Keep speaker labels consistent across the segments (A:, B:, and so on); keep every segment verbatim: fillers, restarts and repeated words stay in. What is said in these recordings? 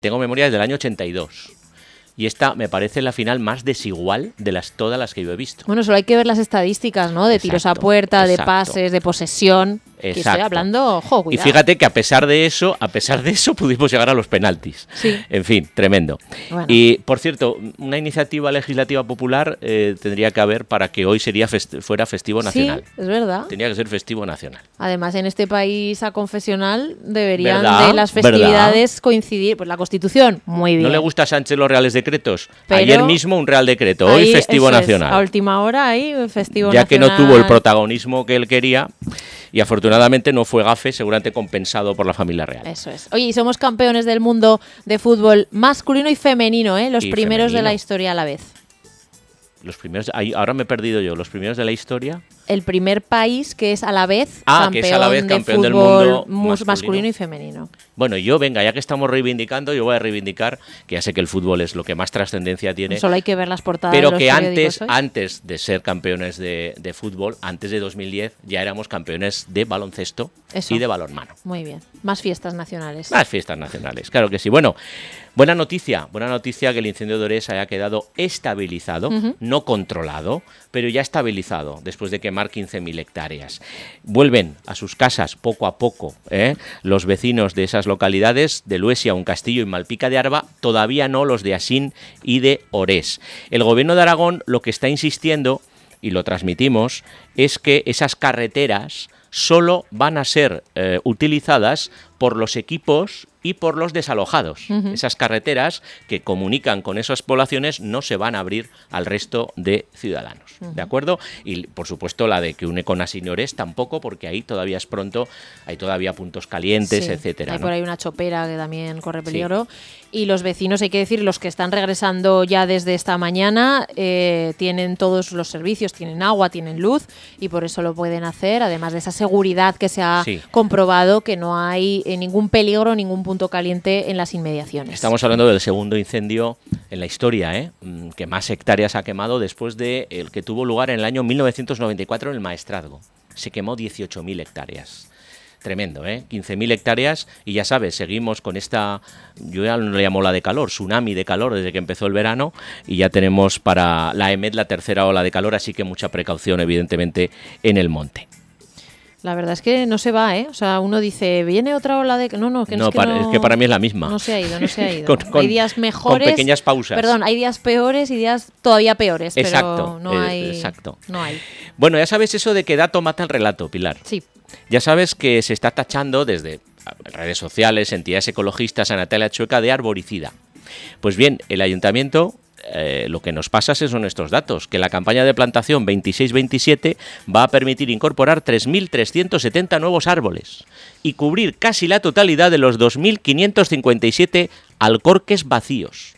A: tengo memoria desde el año ochenta y dos. Y esta me parece la final más desigual de las todas las que yo he visto.
B: Bueno, solo hay que ver las estadísticas, ¿no? De
A: Exacto,
B: tiros a puerta, de
A: exacto.
B: pases, de posesión.
A: Exacto.
B: Y estoy hablando, ojo, cuidado.
A: Y fíjate que a pesar de eso, a pesar de eso, pudimos llegar a los penaltis.
B: Sí.
A: En fin, tremendo.
B: Bueno.
A: Y, por cierto, una iniciativa legislativa popular eh, tendría que haber para que hoy sería fest- fuera festivo nacional.
B: Sí, es verdad.
A: Tendría que ser festivo nacional.
B: Además, en este país aconfesional deberían
A: ¿Verdad?
B: de las festividades coincidir. Pues la Constitución, muy bien.
A: ¿No le gusta a Sánchez los reales decretos?
B: Pero
A: Ayer mismo un real decreto, hoy
B: ahí,
A: festivo
B: eso es,
A: nacional.
B: a última hora, ahí festivo
A: ya
B: nacional.
A: que no tuvo el protagonismo que él quería y afortunadamente no fue gafe, seguramente compensado por la familia real.
B: Eso es. Oye, y somos campeones del mundo de fútbol masculino y femenino, ¿eh? Los
A: Y
B: primeros
A: femenino.
B: de la historia a la vez.
A: Los primeros, ahí- ahora me he perdido yo, los primeros de la historia.
B: El primer país que es a la vez
A: Ah,
B: campeón,
A: que es a la vez
B: de
A: campeón del
B: fútbol
A: mundo
B: mus-
A: masculino.
B: masculino y femenino.
A: Bueno, yo venga, ya que estamos reivindicando, yo voy a reivindicar, que ya sé que el fútbol es lo que más trascendencia tiene,
B: Solo hay que ver las portadas
A: pero
B: de los
A: que
B: periódicos
A: antes,
B: hoy.
A: antes de ser campeones de, de fútbol, antes de dos mil diez, ya éramos campeones de baloncesto
B: Eso.
A: y de balonmano.
B: Muy bien. Más fiestas nacionales.
A: Más fiestas nacionales, claro que sí. Bueno, buena noticia, buena noticia que el incendio de Orés haya quedado estabilizado,
B: Ujú.
A: no controlado, pero ya estabilizado después de quemar quince mil hectáreas. Vuelven a sus casas poco a poco, ¿eh? Los vecinos de esas localidades, de Luesia, Uncastillo y Malpica de Arba, todavía no los de Asín y de Orés. El gobierno de Aragón lo que está insistiendo, y lo transmitimos, es que esas carreteras solo van a ser eh, utilizadas por los equipos y por los desalojados.
B: Ujú.
A: Esas carreteras que comunican con esas poblaciones no se van a abrir al resto de ciudadanos.
B: Ujú.
A: ¿De acuerdo? Y, por supuesto, la de que une con Asín tampoco, porque ahí todavía es pronto, hay todavía puntos calientes,
B: Sí,
A: etcétera.
B: Hay
A: ¿no?
B: por ahí una chopera que también corre
A: Sí.
B: peligro. Y los vecinos, hay que decir, los que están regresando ya desde esta mañana, eh, tienen todos los servicios, tienen agua, tienen luz, y por eso lo pueden hacer, además de esa seguridad que se ha
A: Sí.
B: comprobado, que no hay eh, ningún peligro, ningún punto caliente en las inmediaciones.
A: Estamos hablando del segundo incendio en la historia, ¿eh? Mm, que más hectáreas ha quemado después de el que tuvo lugar en el año mil novecientos noventa y cuatro en el Maestrazgo. Se quemó dieciocho mil hectáreas. Tremendo, ¿eh? quince mil hectáreas y ya sabes, seguimos con esta, yo ya no le llamo la de calor, tsunami de calor desde que empezó el verano y ya tenemos para la EMET la tercera ola de calor, así que mucha precaución evidentemente en el monte.
B: La verdad es que no se va, ¿eh? O sea, uno dice, viene otra ola de... No, no, que no,
A: No,
B: es que
A: para-
B: no...
A: es que para mí es la misma.
B: No se ha ido, no se ha ido.
A: Con- con-
B: hay días mejores...
A: con pequeñas pausas.
B: Perdón, hay días peores y días todavía peores,
A: Exacto,
B: pero no
A: eh,
B: hay...
A: exacto.
B: No hay.
A: Bueno, ya sabes eso de que dato mata el relato, Pilar.
B: Sí.
A: Ya sabes que se está tachando desde redes sociales, entidades ecologistas, a Natalia Chueca de arboricida. Pues bien, el ayuntamiento eh, lo que nos pasa son estos datos, que la campaña de plantación veintiséis veintisiete va a permitir incorporar tres mil trescientos setenta nuevos árboles y cubrir casi la totalidad de los dos mil quinientos cincuenta y siete alcorques vacíos.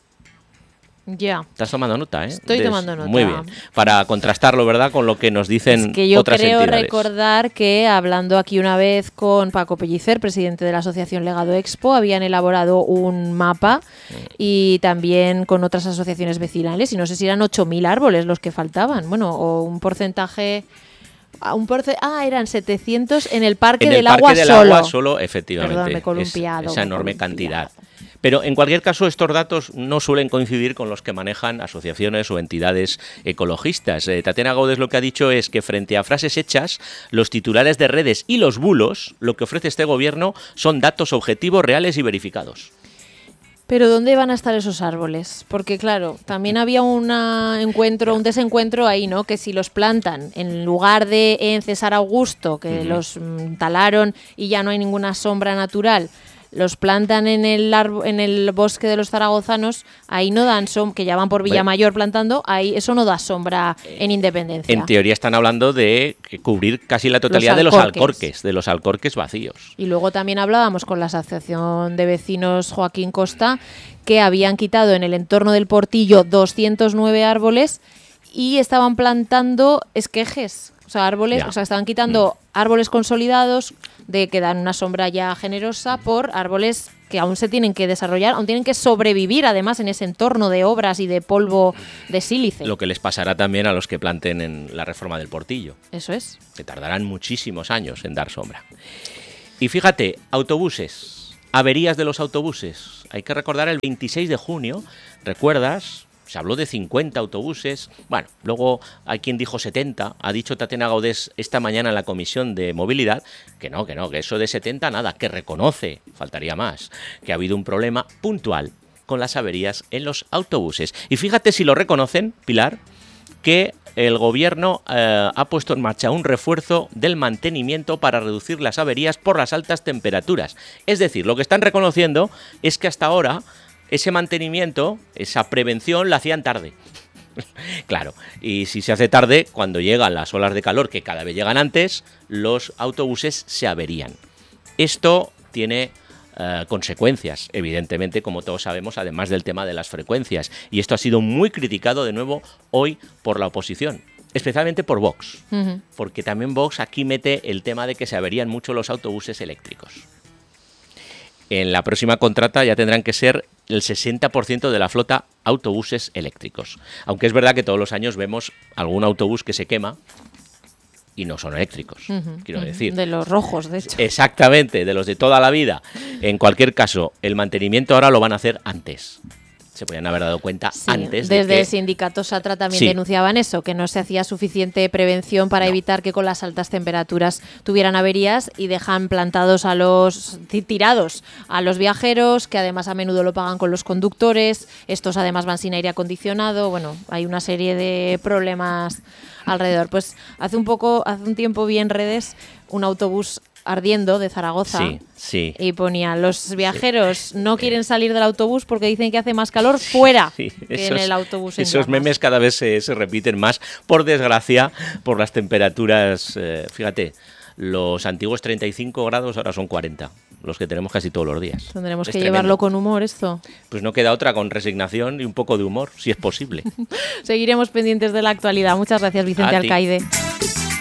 B: Ya.
A: Estás tomando nota, ¿eh?
B: Estoy
A: Des-
B: tomando nota.
A: Muy bien. Para contrastarlo, ¿verdad?, con lo que nos dicen
B: Es que yo
A: otras
B: creo
A: entidades.
B: recordar que, hablando aquí una vez con Paco Pellicer, presidente de la Asociación Legado Expo, habían elaborado un mapa y también con otras asociaciones vecinales, y no sé si eran ocho mil árboles los que faltaban, bueno, o un porcentaje... ah, Un porce ah, eran setecientos en el Parque
A: en
B: del
A: el Parque
B: Agua
A: del
B: solo.
A: Agua solo, efectivamente.
B: Perdón, me he
A: es-
B: columpiado,
A: esa
B: me he
A: enorme
B: columpiado.
A: cantidad. Pero en cualquier caso, estos datos no suelen coincidir con los que manejan asociaciones o entidades ecologistas. Eh, Tatiana Gaudes lo que ha dicho es que frente a frases hechas, los titulares de redes y los bulos, lo que ofrece este gobierno son datos objetivos, reales y verificados.
B: Pero ¿dónde van a estar esos árboles? Porque claro, también había un encuentro, un desencuentro ahí, ¿no? Que si los plantan en lugar de en César Augusto, que
A: Ujú.
B: los mm, talaron y ya no hay ninguna sombra natural, los plantan en el arbo- en el bosque de los zaragozanos, ahí no dan sombra, que ya van por Villamayor plantando, ahí eso no da sombra en Independencia.
A: En teoría están hablando de que cubrir casi la totalidad
B: Los
A: de los
B: alcorques.
A: alcorques, de los alcorques vacíos.
B: Y luego también hablábamos con la Asociación de Vecinos Joaquín Costa, que habían quitado en el entorno del Portillo doscientos nueve árboles y estaban plantando esquejes. O sea, árboles,
A: Ya.
B: o sea, estaban quitando árboles consolidados de que dan una sombra ya generosa por árboles que aún se tienen que desarrollar, aún tienen que sobrevivir además en ese entorno de obras y de polvo de sílice.
A: Lo que les pasará también a los que planten en la reforma del Portillo,
B: Eso es.
A: que tardarán muchísimos años en dar sombra. Y fíjate, autobuses. Averías de los autobuses. Hay que recordar el veintiséis de junio, ¿recuerdas? Se habló de cincuenta autobuses. Bueno, luego hay quien dijo setenta. Ha dicho Tatiana Gaudés esta mañana en la Comisión de Movilidad que no, que no, que eso de setenta nada, que reconoce, faltaría más, que ha habido un problema puntual con las averías en los autobuses. Y fíjate si lo reconocen, Pilar, que el gobierno eh, ha puesto en marcha un refuerzo del mantenimiento para reducir las averías por las altas temperaturas. Es decir, lo que están reconociendo es que hasta ahora ese mantenimiento, esa prevención, la hacían tarde. Claro, y si se hace tarde, cuando llegan las olas de calor, que cada vez llegan antes, los autobuses se averían. Esto tiene eh, consecuencias, evidentemente, como todos sabemos, además del tema de las frecuencias. Y esto ha sido muy criticado de nuevo hoy por la oposición, especialmente por Vox, uh-huh. porque también Vox aquí mete el tema de que se averían mucho los autobuses eléctricos. En la próxima contrata ya tendrán que ser el sesenta por ciento de la flota autobuses eléctricos. Aunque es verdad que todos los años vemos algún autobús que se quema y no son eléctricos, uh-huh, quiero uh-huh. decir.
B: De los rojos, de hecho.
A: Exactamente, de los de toda la vida. En cualquier caso, el mantenimiento ahora lo van a hacer antes. Se podían haber dado cuenta sí, antes de
B: desde
A: que...
B: el sindicato Satra también
A: sí.
B: denunciaban eso, que no se hacía suficiente prevención para no. evitar que con las altas temperaturas tuvieran averías y dejan plantados a los tirados a los viajeros, que además a menudo lo pagan con los conductores. Estos además van sin aire acondicionado. Bueno, hay una serie de problemas alrededor. Pues hace un poco, hace un tiempo vi en redes un autobús ardiendo de Zaragoza
A: sí, sí.
B: y ponía los viajeros sí. no quieren salir del autobús porque dicen que hace más calor fuera sí, que en el autobús. En
A: esos
B: llamas.
A: Memes cada vez se, se repiten más, por desgracia, por las temperaturas. Eh, fíjate, los antiguos treinta y cinco grados ahora son cuarenta, los que tenemos casi todos los días.
B: Tendremos
A: es
B: que
A: tremendo.
B: Llevarlo con humor esto.
A: Pues no queda otra, con resignación y un poco de humor, si es posible.
B: Seguiremos pendientes de la actualidad. Muchas gracias, Vicente Alcaide.